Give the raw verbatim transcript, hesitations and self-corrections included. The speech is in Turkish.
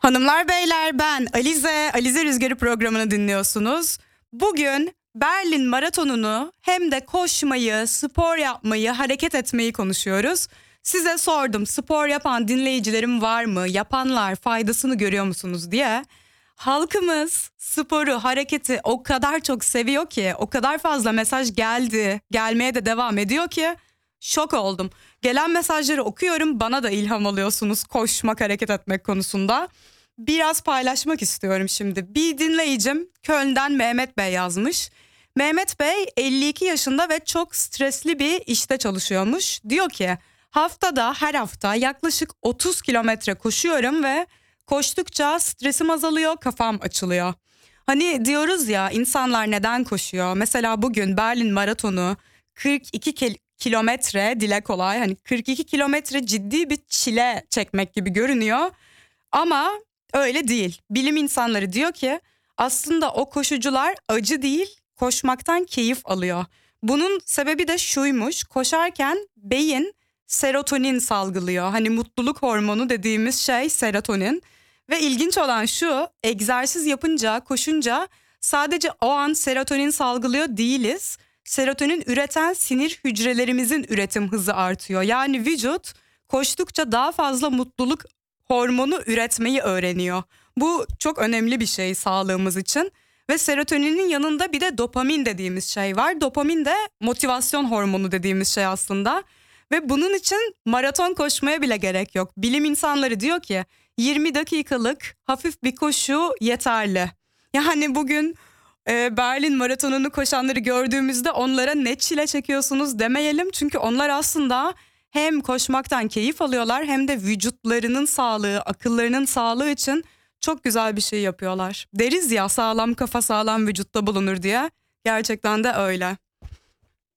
Hanımlar beyler, ben Alize, Alize Rüzgarı programını dinliyorsunuz. Bugün Berlin Maratonu'nu hem de koşmayı, spor yapmayı, hareket etmeyi konuşuyoruz. Size sordum, spor yapan dinleyicilerim var mı, yapanlar faydasını görüyor musunuz diye. Halkımız sporu, hareketi o kadar çok seviyor ki, o kadar fazla mesaj geldi, gelmeye de devam ediyor ki şok oldum. Gelen mesajları okuyorum, bana da ilham alıyorsunuz koşmak, hareket etmek konusunda. Biraz paylaşmak istiyorum şimdi. Bir dinleyicim Köln'den Mehmet Bey yazmış. Mehmet Bey elli iki yaşında ve çok stresli bir işte çalışıyormuş. Diyor ki haftada her hafta yaklaşık otuz kilometre koşuyorum ve koştukça stresim azalıyor, kafam açılıyor. Hani diyoruz ya, insanlar neden koşuyor? Mesela bugün Berlin Maratonu kırk iki kil- kilometre, dile kolay. Hani kırk iki kilometre ciddi bir çile çekmek gibi görünüyor. Ama öyle değil. Bilim insanları diyor ki aslında o koşucular acı değil, koşmaktan keyif alıyor. Bunun sebebi de şuymuş: koşarken beyin serotonin salgılıyor. Hani mutluluk hormonu dediğimiz şey serotonin. Ve ilginç olan şu: egzersiz yapınca, koşunca sadece o an serotonin salgılıyor değiliz. Serotonin üreten sinir hücrelerimizin üretim hızı artıyor. Yani vücut koştukça daha fazla mutluluk hormonu üretmeyi öğreniyor. Bu çok önemli bir şey sağlığımız için. Ve serotoninin yanında bir de dopamin dediğimiz şey var. Dopamin de motivasyon hormonu dediğimiz şey aslında. Ve bunun için maraton koşmaya bile gerek yok. Bilim insanları diyor ki yirmi dakikalık hafif bir koşu yeterli. Yani bugün e, Berlin Maratonu'nu koşanları gördüğümüzde onlara ne çile çekiyorsunuz demeyelim. Çünkü onlar aslında hem koşmaktan keyif alıyorlar hem de vücutlarının sağlığı, akıllarının sağlığı için çok güzel bir şey yapıyorlar. Deriz ya, sağlam kafa sağlam vücutta bulunur diye. Gerçekten de öyle.